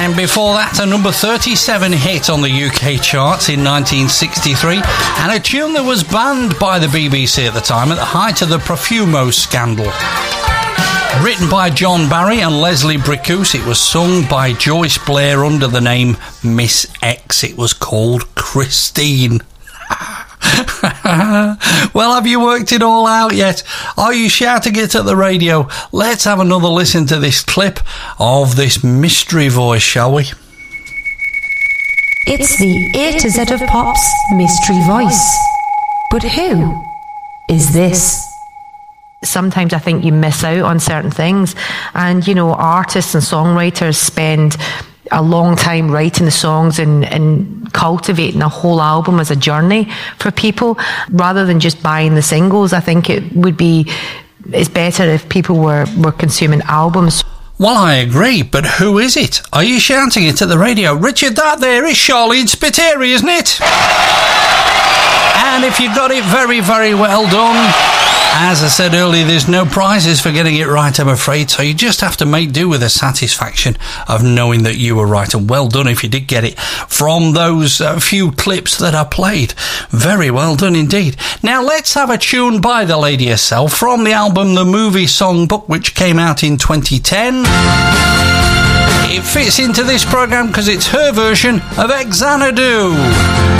And before that, a number 37 hit on the UK charts in 1963, and a tune that was banned by the BBC at the time at the height of the Profumo scandal. Written by John Barry and Leslie Bricusse, it was sung by Joyce Blair under the name Miss X. It was called Christine. Well, have you worked it all out yet? Are you shouting it at the radio? Let's have another listen to this clip of this mystery voice, shall we? It's the A to Z of Pop's mystery voice. But who is this? Sometimes I think you miss out on certain things, and you know, artists and songwriters spend a long time writing the songs and cultivating a whole album as a journey for people rather than just buying the singles. I think it's better if people were consuming albums. Well, I agree, but who is it? Are you shouting it at the radio? Richard, that there is Charlene Spiteri, isn't it? And if you got it, very, very well done. As I said earlier, there's no prizes for getting it right, I'm afraid, so you just have to make do with the satisfaction of knowing that you were right, and well done if you did get it from those few clips that I played. Very well done indeed. Now let's have a tune by the lady herself from the album The Movie Songbook, which came out in 2010. It fits into this programme because it's her version of Xanadu.